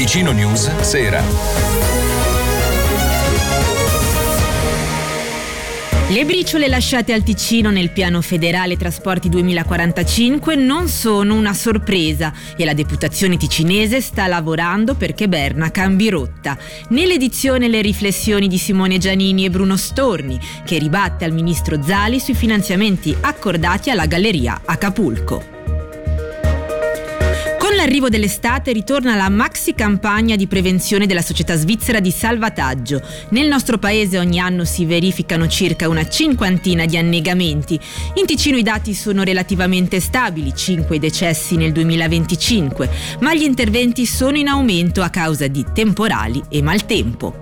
Ticino News Sera. Le briciole lasciate al Ticino nel piano federale Trasporti 2045 non sono una sorpresa e la deputazione ticinese sta lavorando perché Berna cambi rotta. Nell'edizione le riflessioni di Simone Giannini e Bruno Storni, che ribatte al ministro Zali sui finanziamenti accordati alla Galleria Acapulco. Con l'arrivo dell'estate ritorna la maxi campagna di prevenzione della società svizzera di salvataggio. Nel nostro paese ogni anno si verificano circa una cinquantina di annegamenti. In Ticino i dati sono relativamente stabili, 5 decessi nel 2025, ma gli interventi sono in aumento a causa di temporali e maltempo.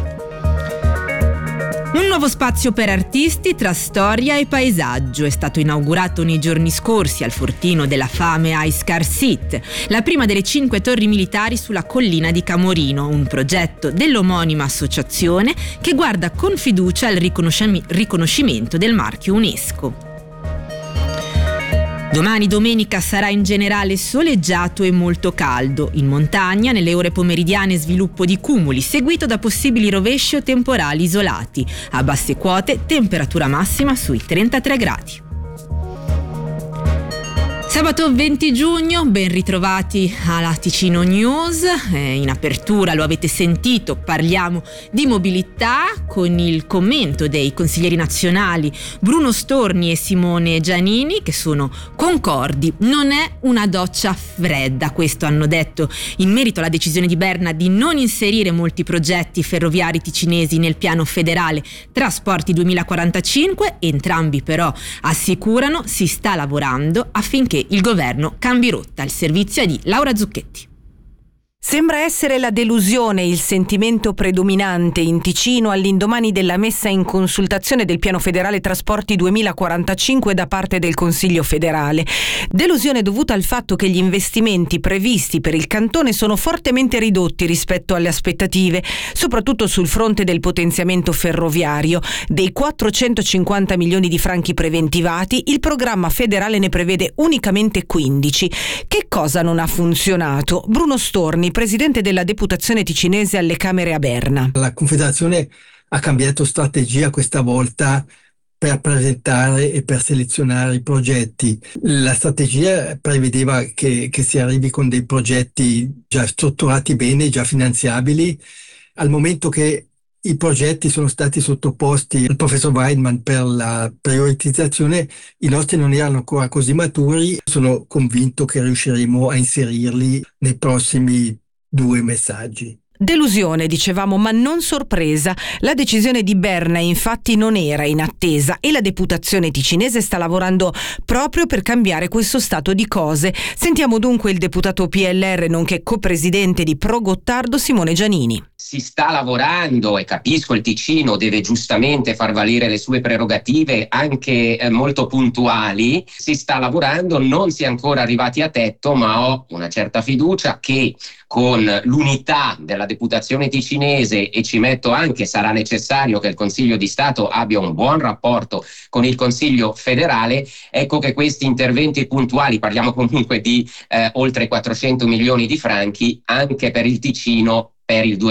Un nuovo spazio per artisti tra storia e paesaggio è stato inaugurato nei giorni scorsi al Fortino della Fame Ice Car Seat, la prima delle 5 torri militari sulla collina di Camorino, un progetto dell'omonima associazione che guarda con fiducia al riconoscimento del marchio UNESCO. Domani domenica sarà in generale soleggiato e molto caldo. In montagna, nelle ore pomeridiane, sviluppo di cumuli, seguito da possibili rovesci o temporali isolati. A basse quote, temperatura massima sui 33 gradi. Sabato 20 giugno, ben ritrovati alla Ticino News. In apertura lo avete sentito, parliamo di mobilità con il commento dei consiglieri nazionali Bruno Storni e Simone Giannini, che sono concordi. Non è una doccia fredda, questo hanno detto in merito alla decisione di Berna di non inserire molti progetti ferroviari ticinesi nel piano federale Trasporti 2045. Entrambi però assicurano si sta lavorando affinché il governo cambi rotta. Il servizio è di Laura Zucchetti. Sembra essere la delusione il sentimento predominante in Ticino all'indomani della messa in consultazione del Piano Federale Trasporti 2045 da parte del Consiglio federale. Delusione dovuta al fatto che gli investimenti previsti per il cantone sono fortemente ridotti rispetto alle aspettative, soprattutto sul fronte del potenziamento ferroviario. Dei 450 milioni di franchi preventivati, il programma federale ne prevede unicamente 15. Che cosa non ha funzionato? Bruno Storni, presidente della deputazione ticinese alle Camere a Berna. La Confederazione ha cambiato strategia questa volta per presentare e per selezionare i progetti. La strategia prevedeva che si arrivi con dei progetti già strutturati bene, già finanziabili. Al momento che i progetti sono stati sottoposti al professor Weidmann per la prioritizzazione, i nostri non erano ancora così maturi. Sono convinto che riusciremo a inserirli nei prossimi 2 messaggi. Delusione, dicevamo, ma non sorpresa. La decisione di Berna infatti non era in attesa e la deputazione ticinese sta lavorando proprio per cambiare questo stato di cose. Sentiamo dunque il deputato PLR nonché copresidente di Pro Gottardo Simone Giannini. Si sta lavorando e capisco il Ticino deve giustamente far valere le sue prerogative anche molto puntuali. Si sta lavorando, non si è ancora arrivati a tetto, ma ho una certa fiducia che con l'unità della deputazione ticinese, e ci metto anche, sarà necessario che il Consiglio di Stato abbia un buon rapporto con il Consiglio federale, ecco che questi interventi puntuali, parliamo comunque di oltre 400 milioni di franchi, anche per il Ticino per il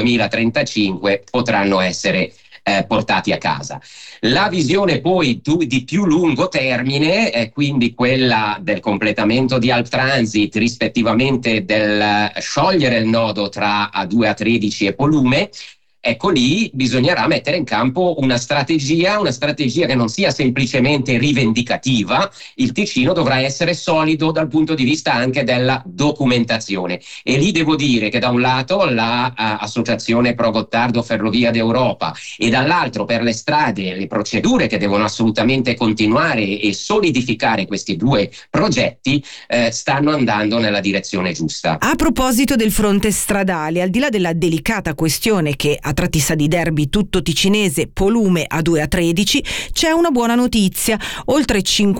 2035 potranno essere portati a casa. La visione poi di più lungo termine è quindi quella del completamento di Alptransit, rispettivamente del sciogliere il nodo tra A2 A13 e Polume. Ecco, lì bisognerà mettere in campo una strategia che non sia semplicemente rivendicativa. Il Ticino dovrà essere solido dal punto di vista anche della documentazione. E lì devo dire che da un lato l'associazione Pro Gottardo Ferrovia d'Europa e dall'altro per le strade le procedure che devono assolutamente continuare e solidificare questi 2 progetti stanno andando nella direzione giusta. A proposito del fronte stradale, al di là della delicata questione che a tratti sa di derby tutto ticinese, Polume A2 A13, c'è una buona notizia: oltre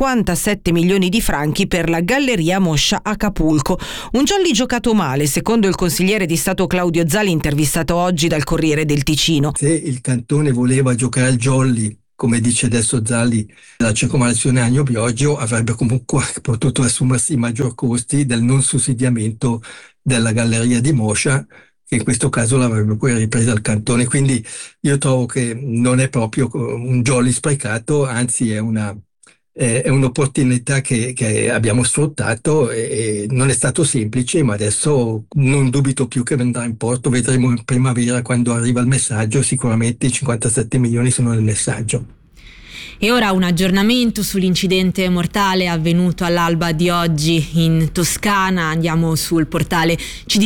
57 milioni di franchi per la Galleria Moscia Acapulco. Un jolly giocato male, secondo il consigliere di Stato Claudio Zali, intervistato oggi dal Corriere del Ticino. Se il cantone voleva giocare al jolly, come dice adesso Zali, la circonvallazione Agno-Bioggio avrebbe comunque potuto assumersi i maggior costi del non sussidiamento della Galleria di Moscia, che in questo caso l'avrebbe poi ripresa il cantone. Quindi io trovo che non è proprio un jolly sprecato, anzi è un'opportunità che abbiamo sfruttato, e non è stato semplice, ma adesso non dubito più che andrà in porto. Vedremo in primavera quando arriva il messaggio. Sicuramente i 57 milioni sono nel messaggio. E ora un aggiornamento sull'incidente mortale avvenuto all'alba di oggi in Toscana. Andiamo sul portale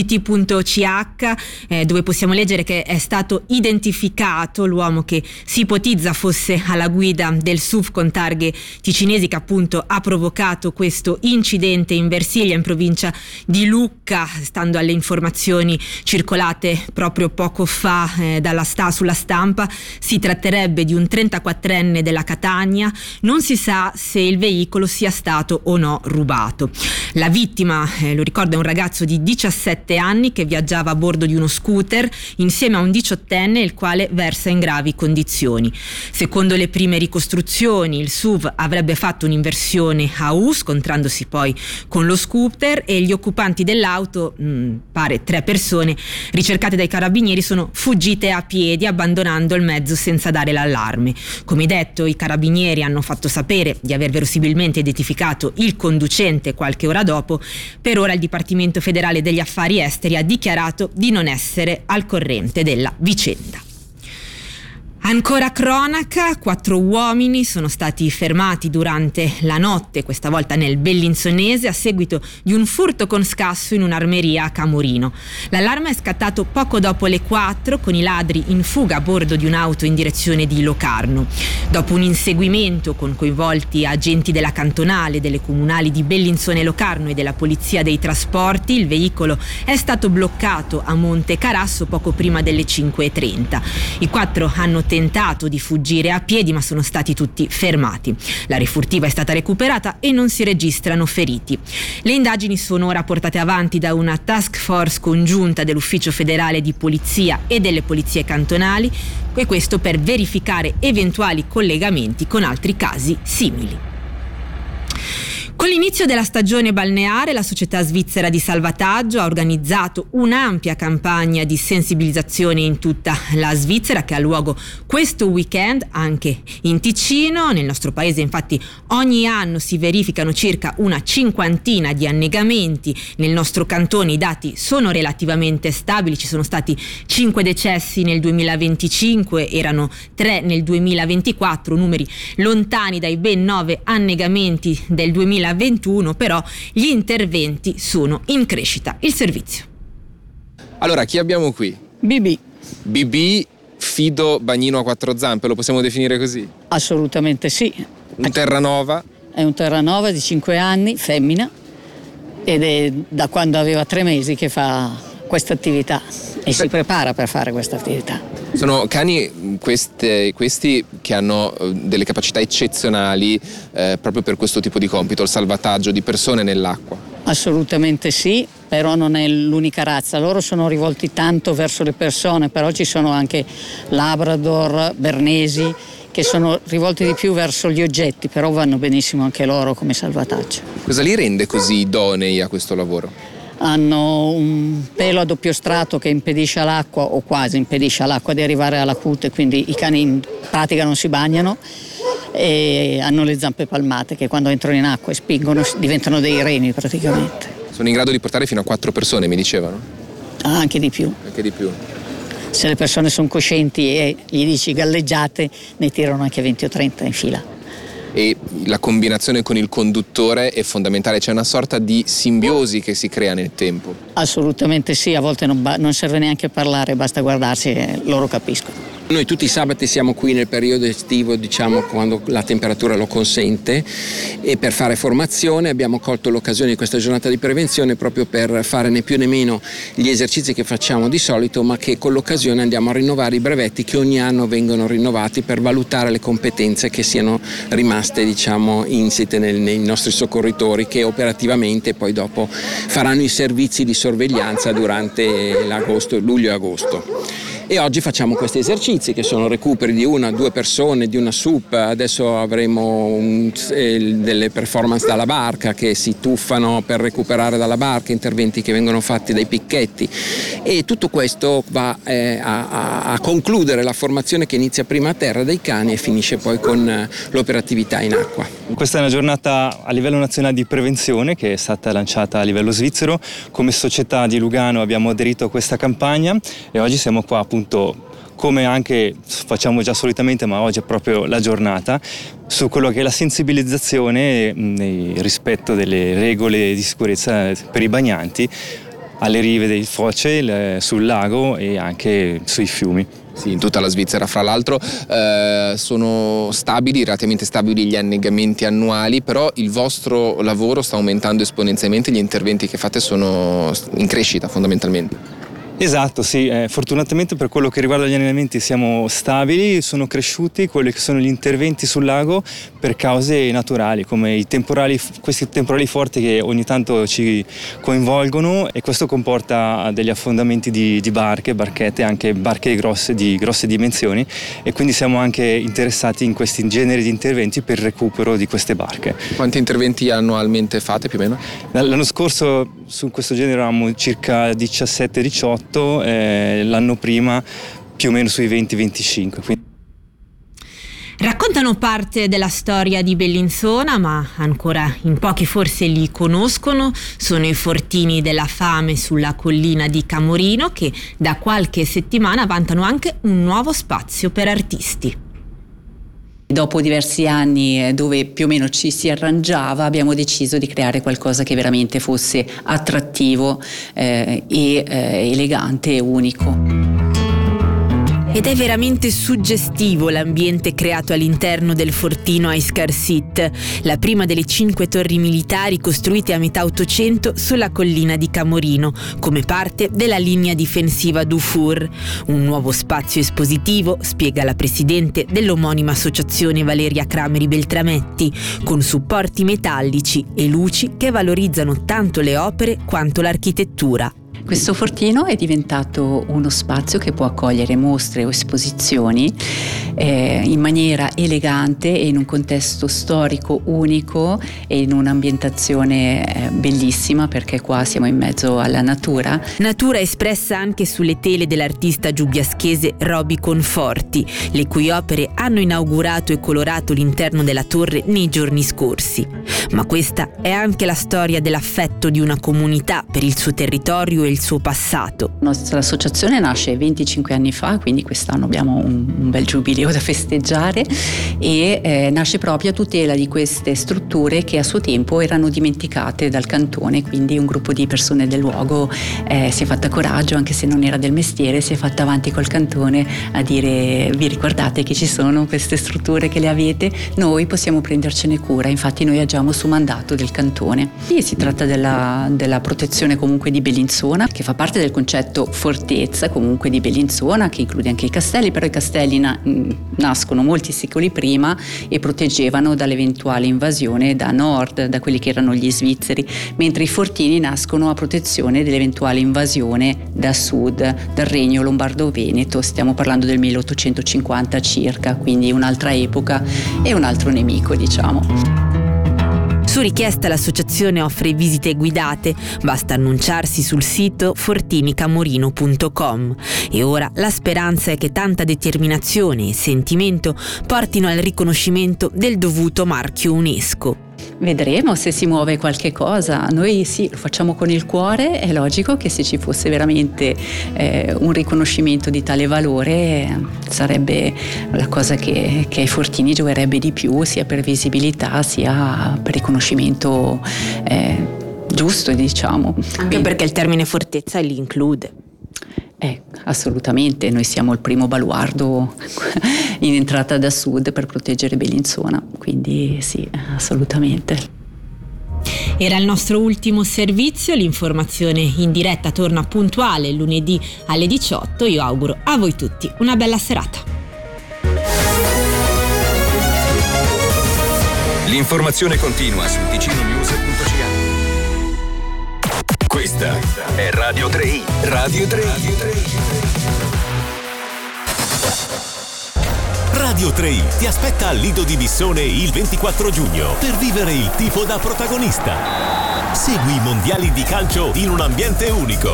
cdt.ch, dove possiamo leggere che è stato identificato l'uomo che si ipotizza fosse alla guida del SUV con targhe ticinesi, che appunto ha provocato questo incidente in Versilia, in provincia di Lucca. Stando alle informazioni circolate proprio poco fa sulla stampa, si tratterebbe di un 34enne della Catania. Non si sa se il veicolo sia stato o no rubato. La vittima, lo ricordo, è un ragazzo di 17 anni che viaggiava a bordo di uno scooter insieme a un 18enne, il quale versa in gravi condizioni. Secondo le prime ricostruzioni, il SUV avrebbe fatto un'inversione a U, scontrandosi poi con lo scooter, e gli occupanti dell'auto, pare 3 persone, ricercate dai carabinieri, sono fuggite a piedi, abbandonando il mezzo senza dare l'allarme. Come detto, i carabinieri hanno fatto sapere di aver verosimilmente identificato il conducente qualche ora dopo. Per ora il Dipartimento Federale degli Affari Esteri ha dichiarato di non essere al corrente della vicenda. Ancora cronaca, 4 uomini sono stati fermati durante la notte, questa volta nel Bellinzonese, a seguito di un furto con scasso in un'armeria a Camorino. L'allarme è scattato poco dopo le 4, con i ladri in fuga a bordo di un'auto in direzione di Locarno. Dopo un inseguimento con coinvolti agenti della cantonale, delle comunali di Bellinzone e Locarno e della polizia dei trasporti, il veicolo è stato bloccato a Monte Carasso poco prima delle 5:30. I 4 hanno tentato di fuggire a piedi, ma sono stati tutti fermati. La refurtiva è stata recuperata e non si registrano feriti. Le indagini sono ora portate avanti da una task force congiunta dell'Ufficio Federale di Polizia e delle polizie cantonali, e questo per verificare eventuali collegamenti con altri casi simili. Con l'inizio della stagione balneare, la società svizzera di salvataggio ha organizzato un'ampia campagna di sensibilizzazione in tutta la Svizzera, che ha luogo questo weekend anche in Ticino. Nel nostro paese, infatti, ogni anno si verificano circa una 50ina di annegamenti. Nel nostro cantone i dati sono relativamente stabili, ci sono stati 5 decessi nel 2025, erano 3 nel 2024, numeri lontani dai ben 9 annegamenti del 2021, però gli interventi sono in crescita. Il servizio. Allora, chi abbiamo qui? BB, fido bagnino a 4 zampe, lo possiamo definire così? Assolutamente sì. Un Terranova? È un Terranova di 5 anni, femmina, ed è da quando aveva 3 mesi che fa questa attività e si prepara per fare questa attività. Sono cani questi che hanno delle capacità eccezionali proprio per questo tipo di compito, il salvataggio di persone nell'acqua. Assolutamente sì, però non è l'unica razza. Loro sono rivolti tanto verso le persone, però ci sono anche Labrador, Bernesi, che sono rivolti di più verso gli oggetti, però vanno benissimo anche loro come salvataggio. Cosa li rende così idonei a questo lavoro? Hanno un pelo a doppio strato che impedisce all'acqua, o quasi impedisce all'acqua, di arrivare alla cute, quindi i cani in pratica non si bagnano, e hanno le zampe palmate che quando entrano in acqua e spingono diventano dei remi praticamente. Sono in grado di portare fino a 4 persone, mi dicevano? Anche di più. Anche di più. Se le persone sono coscienti e gli dici galleggiate, ne tirano anche 20 o 30 in fila. E la combinazione con il conduttore è fondamentale, c'è una sorta di simbiosi che si crea nel tempo. Assolutamente sì, a volte non serve neanche parlare, basta guardarsi e loro capiscono. Noi tutti i sabati siamo qui nel periodo estivo, diciamo quando la temperatura lo consente, e per fare formazione abbiamo colto l'occasione di questa giornata di prevenzione proprio per fare né più né meno gli esercizi che facciamo di solito, ma che con l'occasione andiamo a rinnovare i brevetti che ogni anno vengono rinnovati per valutare le competenze che siano rimaste, diciamo, insite nei nostri soccorritori, che operativamente poi dopo faranno i servizi di sorveglianza durante luglio e agosto. E oggi facciamo questi esercizi che sono recuperi di 1 a 2 persone, di una SUP. Adesso avremo delle performance dalla barca che si tuffano per recuperare dalla barca, interventi che vengono fatti dai picchetti, e tutto questo va a concludere la formazione che inizia prima a terra dai cani e finisce poi con l'operatività in acqua. Questa è una giornata a livello nazionale di prevenzione che è stata lanciata a livello svizzero. Come società di Lugano abbiamo aderito a questa campagna e oggi siamo qua appunto, come anche facciamo già solitamente, ma oggi è proprio la giornata, su quello che è la sensibilizzazione rispetto delle regole di sicurezza per i bagnanti alle rive del Foce, sul lago e anche sui fiumi. Sì, in tutta la Svizzera. Fra l'altro sono relativamente stabili gli annegamenti annuali, però il vostro lavoro sta aumentando esponenzialmente, gli interventi che fate sono in crescita fondamentalmente. Esatto, sì, fortunatamente per quello che riguarda gli allenamenti siamo stabili, sono cresciuti quelli che sono gli interventi sul lago per cause naturali, come questi temporali forti che ogni tanto ci coinvolgono, e questo comporta degli affondamenti di barchette, anche barche di grosse dimensioni, e quindi siamo anche interessati in questi generi di interventi per il recupero di queste barche. Quanti interventi annualmente fate più o meno? L'anno scorso su questo genere eravamo circa 17-18, l'anno prima più o meno sui 20-25. Raccontano parte della storia di Bellinzona, ma ancora in pochi forse li conoscono. Sono i fortini della fame sulla collina di Camorino, che da qualche settimana vantano anche un nuovo spazio per artisti. Dopo diversi anni dove più o meno ci si arrangiava, abbiamo deciso di creare qualcosa che veramente fosse attrattivo e elegante e unico. Ed è veramente suggestivo l'ambiente creato all'interno del fortino Aiskarsit, la prima delle 5 torri militari costruite a metà Ottocento sulla collina di Camorino, come parte della linea difensiva Dufour. Un nuovo spazio espositivo, spiega la presidente dell'omonima associazione Valeria Crameri Beltrametti, con supporti metallici e luci che valorizzano tanto le opere quanto l'architettura. Questo fortino è diventato uno spazio che può accogliere mostre o esposizioni in maniera elegante e in un contesto storico unico e in un'ambientazione bellissima, perché qua siamo in mezzo alla natura. Natura espressa anche sulle tele dell'artista giubiaschese Roby Conforti, le cui opere hanno inaugurato e colorato l'interno della torre nei giorni scorsi. Ma questa è anche la storia dell'affetto di una comunità per il suo territorio e il suo passato. La nostra associazione nasce 25 anni fa, quindi quest'anno abbiamo un bel giubileo da festeggiare, e nasce proprio a tutela di queste strutture che a suo tempo erano dimenticate dal cantone. Quindi un gruppo di persone del luogo si è fatta coraggio, anche se non era del mestiere, si è fatta avanti col cantone a dire: vi ricordate che ci sono queste strutture, che le avete? Noi possiamo prendercene cura. Infatti noi agiamo su mandato del cantone. E si tratta della protezione comunque di Bellinzona, che fa parte del concetto fortezza comunque di Bellinzona, che include anche i castelli, però i castelli nascono molti secoli prima e proteggevano dall'eventuale invasione da nord, da quelli che erano gli svizzeri, mentre i fortini nascono a protezione dell'eventuale invasione da sud, dal regno lombardo-veneto. Stiamo parlando del 1850 circa, quindi un'altra epoca e un altro nemico, diciamo. Su richiesta l'associazione offre visite guidate, basta annunciarsi sul sito fortinicamorino.com. E ora la speranza è che tanta determinazione e sentimento portino al riconoscimento del dovuto marchio UNESCO. Vedremo se si muove qualche cosa. Noi sì, lo facciamo con il cuore. È logico che se ci fosse veramente un riconoscimento di tale valore sarebbe la cosa che ai fortini gioverebbe di più, sia per visibilità sia per riconoscimento giusto, diciamo. Anche perché il termine fortezza li include. Assolutamente, noi siamo il primo baluardo in entrata da sud per proteggere Bellinzona, quindi sì, assolutamente. Era il nostro ultimo servizio, l'informazione in diretta torna puntuale lunedì alle 18. Io auguro a voi tutti una bella serata. L'informazione continua su TicinoNews.ca. Questa è Radio 3i. Radio 3i. Radio 3 ti aspetta al Lido di Bissone il 24 giugno per vivere il tifo da protagonista. Segui i mondiali di calcio in un ambiente unico.